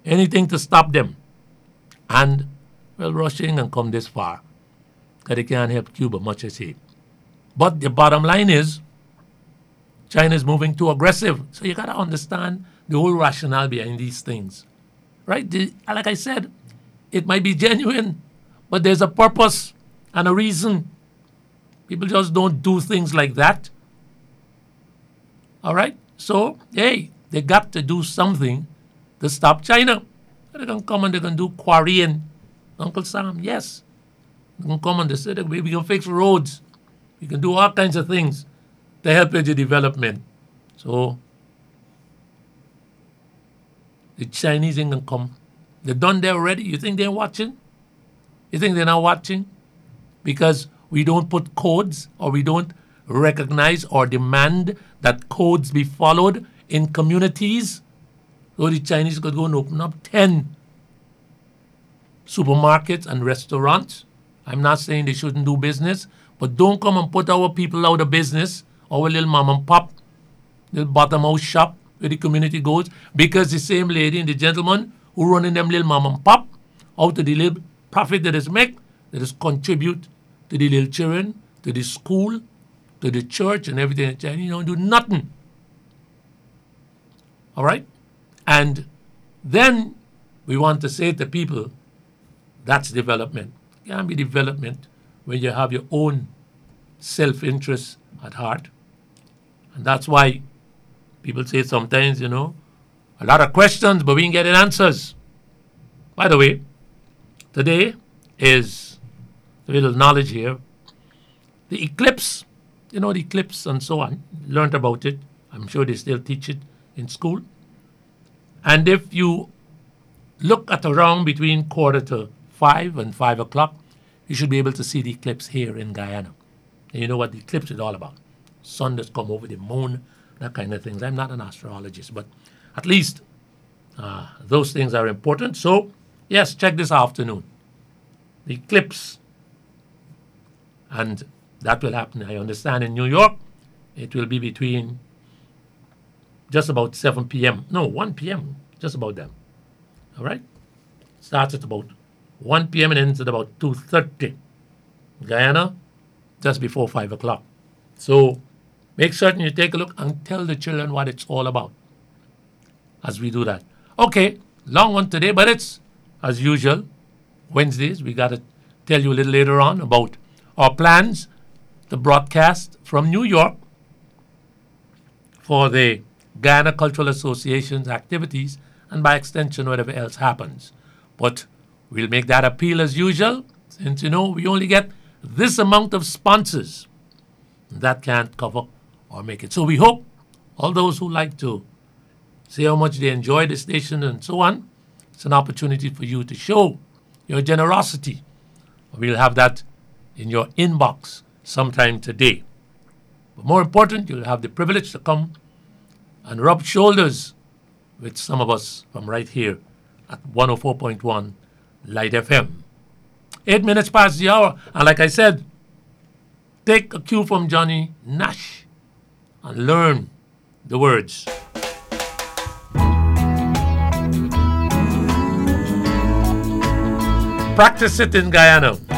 anything to stop them. And, well, Russia ain't gonna come this far, because they can't help Cuba much as he. But the bottom line is, China is moving too aggressive. So you got to understand the whole rationale behind these things. Right? Like I said, it might be genuine, but there's a purpose and a reason. People just don't do things like that. All right? So, hey, they got to do something to stop China. They're going to come and they're going to do quarrying. Uncle Sam, yes. They're going to come and they say, we can fix roads. We can do all kinds of things to help with the development. So, the Chinese ain't going to come. They're done there already. You think they're watching? You think they're not watching? Because we don't put codes, or we don't recognize or demand that codes be followed in communities. So the Chinese could go and open up 10 supermarkets and restaurants. I'm not saying they shouldn't do business, but don't come and put our people out of business, our little mom and pop, little bottom house shop where the community goes, because the same lady and the gentleman who running them little mom and pop, out of the little profit that is make, that is contribute to the little children, to the school, to the church and everything. The Chinese don't do nothing. All right? And then we want to say to people, that's development. It can't be development when you have your own self-interest at heart. And that's why people say sometimes, a lot of questions, but we ain't getting answers. By the way, today is a little knowledge here. The eclipse, the eclipse and so on, learned about it. I'm sure they still teach it in school. And if you look at around between 4:45 and 5 o'clock, you should be able to see the eclipse here in Guyana. And you know what the eclipse is all about. Sun that's come over the moon, that kind of things. I'm not an astrologist, but at least those things are important. So, yes, check this afternoon. The eclipse. And that will happen, I understand, in New York. It will be between just about 7 p.m. No, 1 p.m. Just about then. All right? Starts at about 1 p.m. and ends at about 2:30. Guyana, just before 5 o'clock. So make certain you take a look and tell the children what it's all about as we do that. Okay, long one today, but it's, as usual, Wednesdays. We got to tell you a little later on about our plans to broadcast from New York for the Guyana Cultural Association's activities and by extension whatever else happens. But we'll make that appeal as usual, since we only get this amount of sponsors. That can't cover or make it. So we hope all those who like to say how much they enjoy the station and so on, it's an opportunity for you to show your generosity. We'll have that in your inbox sometime today. But more important, you'll have the privilege to come and rub shoulders with some of us from right here at 104.1 Light FM. 8 minutes past the hour. And like I said, take a cue from Johnny Nash and learn the words. Practice it in Guyana.